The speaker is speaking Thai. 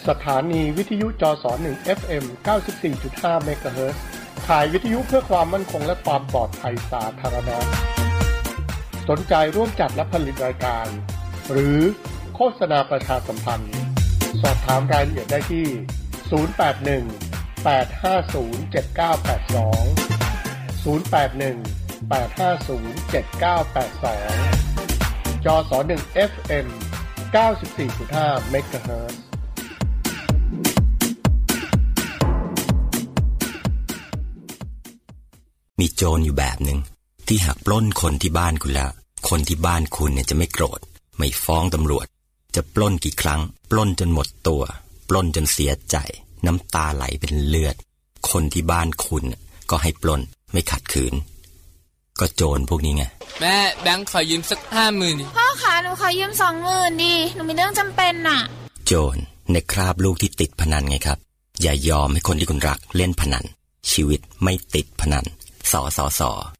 สถานีวิทยุจส1 FM 94.5 เมกะเฮิรตซ์ข่ายวิทยุเพื่อความมั่นคงและความปลอดภัยสาธารณะสนใจร่วมจัดและผลิตรายการหรือโฆษณาประชาสัมพันธ์สอบถามรายละเอียดได้ที่081 850 7982 081 850 7982 จส1 FM 94.5 เมกะเฮิรตซ์มีโจรอยู่แบบหนึ่งที่หากปล้นคนที่บ้านคุณแล้วคนที่บ้านคุณเนี่ยจะไม่โกรธไม่ฟ้องตำรวจจะปล้นกี่ครั้งปล้นจนหมดตัวปล้นจนเสียใจน้ำตาไหลเป็นเลือดคนที่บ้านคุณก็ให้ปล้นไม่ขัดขืนก็โจรพวกนี้ไงแม่แบงค์ขอยืมสัก 50,000 ดิพ่อคะหนูขอยืม 20,000 ดิหนูมีเรื่องจำเป็นน่ะโจรในคราบลูกที่ติดพนันไงครับอย่ายอมให้คนที่คุณรักเล่นพนันชีวิตไม่ติดพนันส